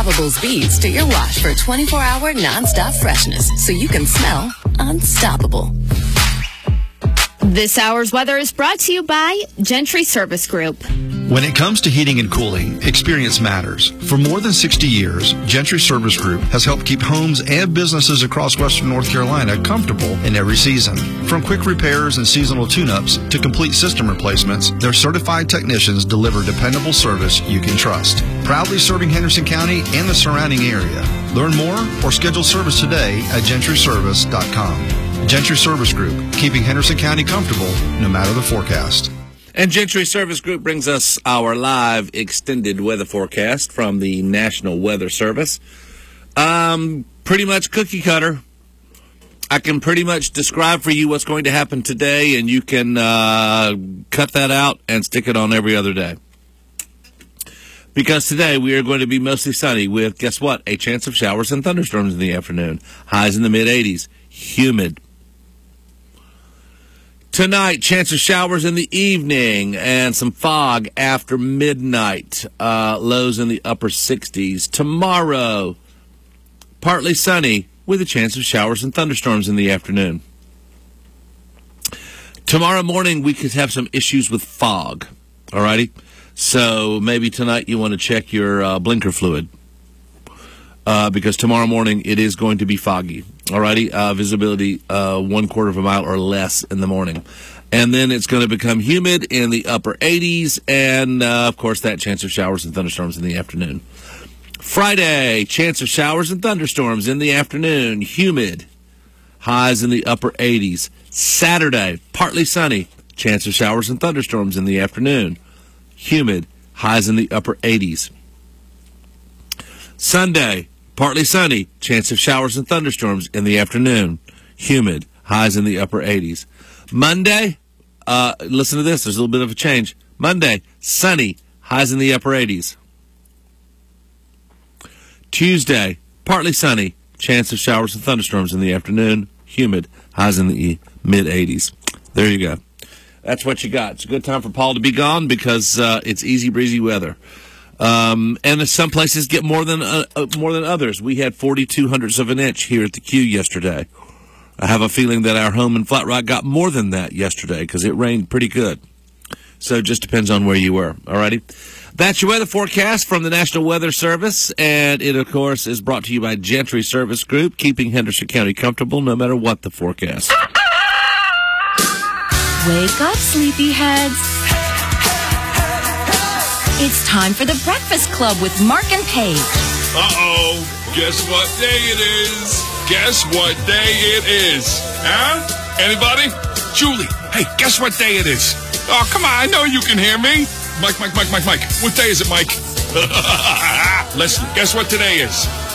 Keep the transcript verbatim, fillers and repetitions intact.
Unstopables beads to your wash for twenty-four hour nonstop freshness so you can smell unstoppable. This hour's weather is brought to you by Gentry Service Group. When it comes to heating and cooling, experience matters. For more than sixty years, Gentry Service Group has helped keep homes and businesses across western North Carolina comfortable in every season. From quick repairs and seasonal tune-ups to complete system replacements, their certified technicians deliver dependable service you can trust. Proudly serving Henderson County and the surrounding area. Learn more or schedule service today at gentry service dot com. Gentry Service Group, keeping Henderson County comfortable no matter the forecast. And Gentry Service Group brings us our live extended weather forecast from the National Weather Service. Um, pretty much cookie cutter. I can pretty much describe for you what's going to happen today, and you can uh, cut that out and stick it on every other day. Because today we are going to be mostly sunny with, guess what, a chance of showers and thunderstorms in the afternoon. Highs in the mid eighties. Humid. Tonight, chance of showers in the evening and some fog after midnight. Uh, lows in the upper sixties. Tomorrow, partly sunny with a chance of showers and thunderstorms in the afternoon. Tomorrow morning, we could have some issues with fog. All righty? So maybe tonight you want to check your uh, blinker fluid. Uh, because tomorrow morning it is going to be foggy. Alrighty, uh, visibility uh, one quarter of a mile or less in the morning. And then it's going to become humid in the upper eighties, and uh, of course that chance of showers and thunderstorms in the afternoon. Friday, chance of showers and thunderstorms in the afternoon, humid, highs in the upper eighties. Saturday, partly sunny, chance of showers and thunderstorms in the afternoon, humid, highs in the upper eighties. Sunday, partly sunny, chance of showers and thunderstorms in the afternoon, humid, highs in the upper eighties. Monday, uh, listen to this, there's a little bit of a change. Monday, sunny, highs in the upper eighties. Tuesday, partly sunny, chance of showers and thunderstorms in the afternoon, humid, highs in the mid eighties. There you go. That's what you got. It's a good time for Paul to be gone because uh, it's easy breezy weather. Um, and some places get more than uh, uh, more than others. We had forty-two hundredths of an inch here at the Q yesterday. I have a feeling that our home in Flat Rock got more than that yesterday because it rained pretty good. So it just depends on where you were. Alrighty, that's your weather forecast from the National Weather Service, and it of course is brought to you by Gentry Service Group, keeping Henderson County comfortable no matter what the forecast. Wake up, sleepyheads. It's time for the Breakfast Club with Mark and Paige. Uh-oh. Guess what day it is? Guess what day it is? Huh? Anybody? Julie, hey, guess what day it is? Oh, come on, I know you can hear me. Mike, Mike, Mike, Mike, Mike. What day is it, Mike? Listen, guess what today is?